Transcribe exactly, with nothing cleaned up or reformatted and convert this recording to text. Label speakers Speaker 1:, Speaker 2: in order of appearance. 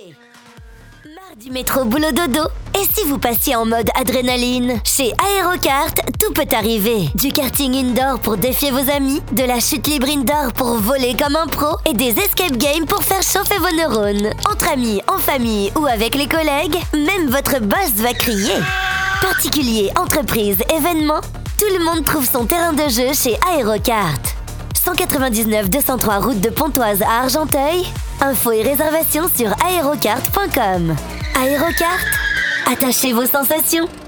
Speaker 1: Marre du métro boulot dodo? Et si vous passiez en mode adrénaline? Chez Aérokart, tout peut arriver. Du karting indoor pour défier vos amis, de la chute libre indoor pour voler comme un pro et des escape games pour faire chauffer vos neurones. Entre amis, en famille ou avec les collègues, même votre boss va crier. Particuliers, entreprises, événements, tout le monde trouve son terrain de jeu chez Aérokart. cent quatre-vingt-dix-neuf deux cent trois route de Pontoise à Argenteuil. Infos et réservations sur aérokart point com. Aérokart, attachez vos sensations.